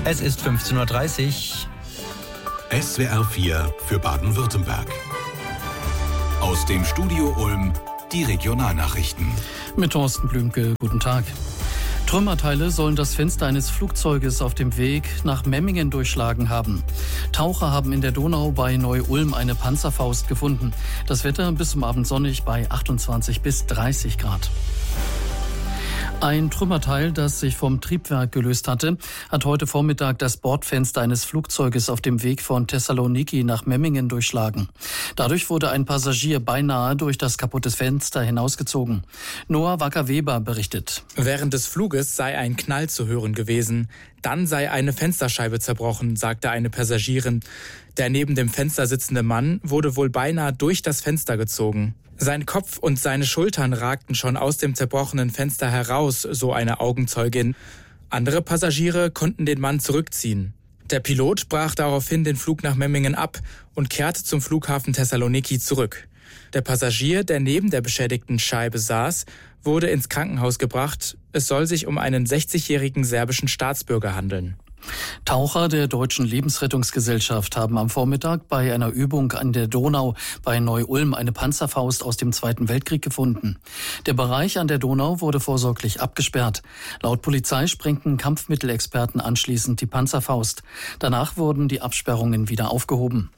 Es ist 15.30 Uhr. SWR 4 für Baden-Württemberg. Aus dem Studio Ulm die Regionalnachrichten. Mit Thorsten Blümke, guten Tag. Trümmerteile sollen das Fenster eines Flugzeuges auf dem Weg nach Memmingen durchschlagen haben. Taucher haben in der Donau bei Neu-Ulm eine Panzerfaust gefunden. Das Wetter bis zum Abend sonnig bei 28 bis 30 Grad. Ein Trümmerteil, das sich vom Triebwerk gelöst hatte, hat heute Vormittag das Bordfenster eines Flugzeuges auf dem Weg von Thessaloniki nach Memmingen durchschlagen. Dadurch wurde ein Passagier beinahe durch das kaputte Fenster hinausgezogen. Noah Wacker-Weber berichtet. Während des Fluges sei ein Knall zu hören gewesen. Dann sei eine Fensterscheibe zerbrochen, sagte eine Passagierin. Der neben dem Fenster sitzende Mann wurde wohl beinahe durch das Fenster gezogen. Sein Kopf und seine Schultern ragten schon aus dem zerbrochenen Fenster heraus, so eine Augenzeugin. Andere Passagiere konnten den Mann zurückziehen. Der Pilot brach daraufhin den Flug nach Memmingen ab und kehrte zum Flughafen Thessaloniki zurück. Der Passagier, der neben der beschädigten Scheibe saß, wurde ins Krankenhaus gebracht. Es soll sich um einen 60-jährigen serbischen Staatsbürger handeln. Taucher der Deutschen Lebensrettungsgesellschaft haben am Vormittag bei einer Übung an der Donau bei Neu-Ulm eine Panzerfaust aus dem Zweiten Weltkrieg gefunden. Der Bereich an der Donau wurde vorsorglich abgesperrt. Laut Polizei sprengten Kampfmittelexperten anschließend die Panzerfaust. Danach wurden die Absperrungen wieder aufgehoben.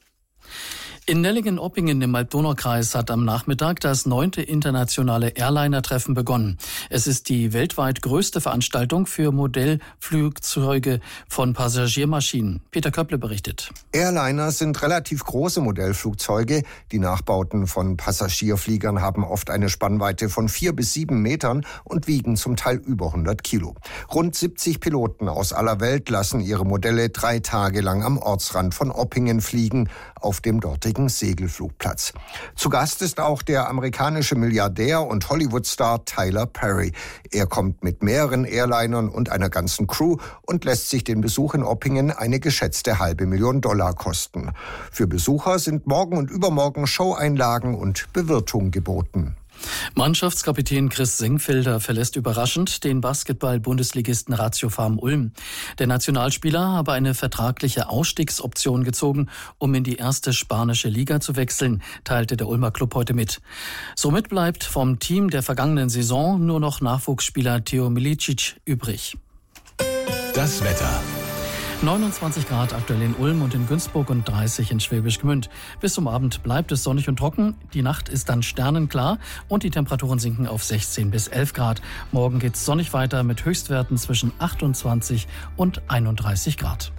In Nellingen-Oppingen im Alb-Donau-Kreis hat am Nachmittag das 9. internationale Airliner-Treffen begonnen. Es ist die weltweit größte Veranstaltung für Modellflugzeuge von Passagiermaschinen. Peter Köpple berichtet. Airliner sind relativ große Modellflugzeuge. Die Nachbauten von Passagierfliegern haben oft eine Spannweite von 4 bis 7 Metern und wiegen zum Teil über 100 Kilo. Rund 70 Piloten aus aller Welt lassen ihre Modelle 3 Tage lang am Ortsrand von Oppingen fliegen, auf dem dortigen Segelflugplatz. Zu Gast ist auch der amerikanische Milliardär und Hollywood-Star Tyler Perry. Er kommt mit mehreren Airlinern und einer ganzen Crew und lässt sich den Besuch in Oppingen eine geschätzte $500.000 kosten. Für Besucher sind morgen und übermorgen Showeinlagen und Bewirtung geboten. Mannschaftskapitän Chris Sengfelder verlässt überraschend den Basketball-Bundesligisten Ratio Farm Ulm. Der Nationalspieler habe eine vertragliche Ausstiegsoption gezogen, um in die erste spanische Liga zu wechseln, teilte der Ulmer Club heute mit. Somit bleibt vom Team der vergangenen Saison nur noch Nachwuchsspieler Theo Milicic übrig. Das Wetter. 29 Grad aktuell in Ulm und in Günzburg und 30 in Schwäbisch Gmünd. Bis zum Abend bleibt es sonnig und trocken. Die Nacht ist dann sternenklar und die Temperaturen sinken auf 16 bis 11 Grad. Morgen geht's sonnig weiter mit Höchstwerten zwischen 28 und 31 Grad.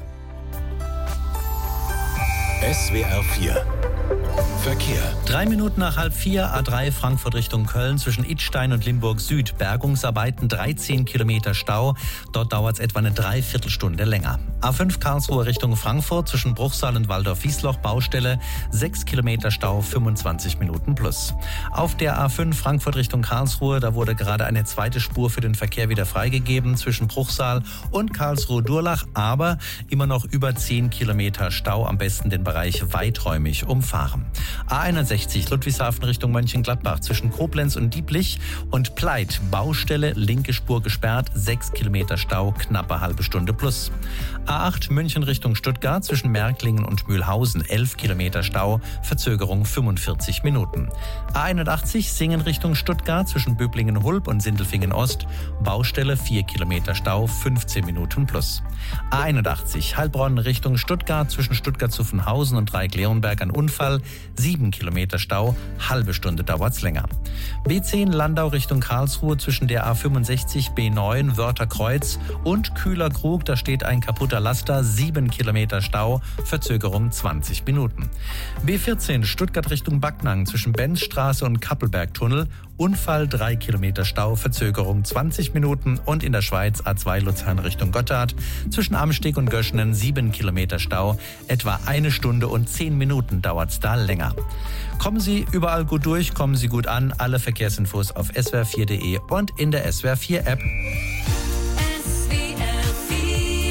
SWR 4 Verkehr. 3 Minuten nach 3:30, A3 Frankfurt Richtung Köln zwischen Idstein und Limburg Süd. Bergungsarbeiten, 13 Kilometer Stau. Dort dauert es etwa eine Dreiviertelstunde länger. A5 Karlsruhe Richtung Frankfurt zwischen Bruchsal und Waldorf-Wiesloch Baustelle. 6 Kilometer Stau, 25 Minuten plus. Auf der A5 Frankfurt Richtung Karlsruhe, da wurde gerade eine zweite Spur für den Verkehr wieder freigegeben zwischen Bruchsal und Karlsruhe-Durlach. Aber immer noch über 10 Kilometer Stau. Am besten den Bereich weiträumig umfahren. A61 Ludwigshafen Richtung Mönchengladbach zwischen Koblenz und Dieblich und Pleit. Baustelle, linke Spur gesperrt, 6 Kilometer Stau, knappe halbe Stunde plus. A8 München Richtung Stuttgart zwischen Märklingen und Mühlhausen, 11 Kilometer Stau, Verzögerung 45 Minuten. A81 Singen Richtung Stuttgart zwischen Böblingen-Hulb und Sindelfingen-Ost, Baustelle, 4 Kilometer Stau, 15 Minuten plus. A81 Heilbronn Richtung Stuttgart zwischen Stuttgart-Zuffenhausen und Dreieck-Leonberg ein Unfall, 7 Kilometer Stau, halbe Stunde dauert's länger. B10 Landau Richtung Karlsruhe zwischen der A65 B9 Wörtherkreuz und Kühler-Krug, da steht ein kaputter Laster, 7 Kilometer Stau, Verzögerung 20 Minuten. B14 Stuttgart Richtung Backnang zwischen Benzstraße und Kappelbergtunnel, Unfall, 3 Kilometer Stau, Verzögerung 20 Minuten und in der Schweiz A2 Luzern Richtung Gotthard zwischen Amsteg und Göschenen 7 Kilometer Stau, etwa 1 Stunde und 10 Minuten dauert's da länger. Kommen Sie überall gut durch, kommen Sie gut an, alle Verkehrsinfos auf swr4.de und in der SWR4 App. SWR 4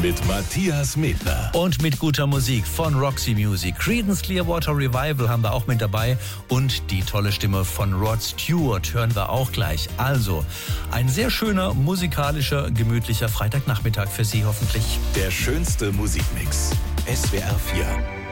mit Matthias Medler. Und mit guter Musik von Roxy Music. Creedence Clearwater Revival haben wir auch mit dabei. Und die tolle Stimme von Rod Stewart hören wir auch gleich. Also, ein sehr schöner, musikalischer, gemütlicher Freitagnachmittag für Sie hoffentlich. Der schönste Musikmix. SWR 4.